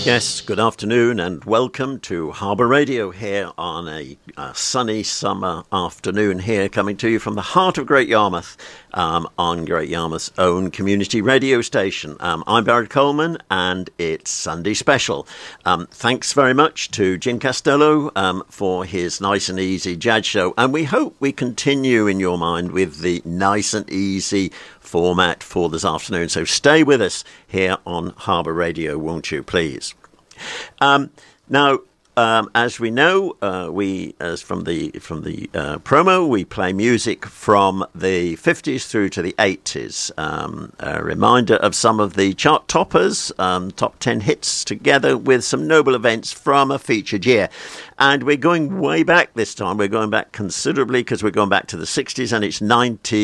Yes, good afternoon and welcome to Harbour Radio here on a sunny summer afternoon here, coming to you from the heart of Great Yarmouth on Great Yarmouth's own community radio station. I'm Barrett Coleman and it's Sunday Special. Thanks very much to Jim Costello for his nice and easy jazz show, and we hope we continue in your mind with the nice and easy format for this afternoon. So stay with us here on Harbour Radio, won't you, please? Now, as we know, from the promo, we play music from the 50s through to the 80s. A reminder of some of the chart toppers, top 10 hits, together with some notable events from a featured year. And we're going way back this time. We're going back considerably because we're going back to the 60s, and it's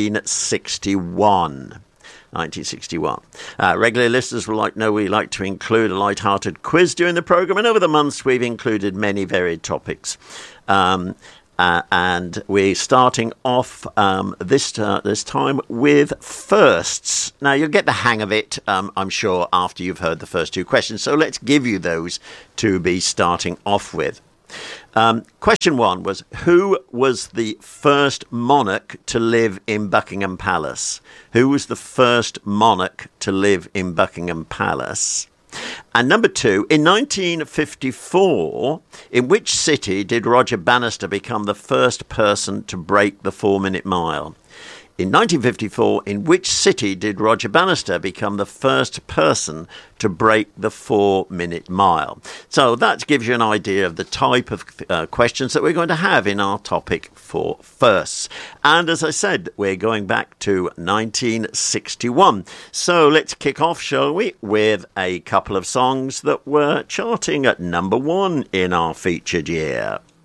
1961. 1961. Regular listeners will know we like to include a light-hearted quiz during the programme, and over the months we've included many varied topics. And we're starting off this time with firsts. Now, you'll get the hang of it, I'm sure, after you've heard the first two questions. So let's give you those to be starting off with. Question one was, who was the first monarch to live in Buckingham Palace? Who was the first monarch to live in Buckingham Palace? And number two, in 1954, in which city did Roger Bannister become the first person to break the 4-minute mile? In 1954, in which city did Roger Bannister become the first person to break the 4-minute mile? So that gives you an idea of the type of questions that we're going to have in our topic for firsts. And as I said, we're going back to 1961. So let's kick off, shall we, with a couple of songs that were charting at number one in our featured year.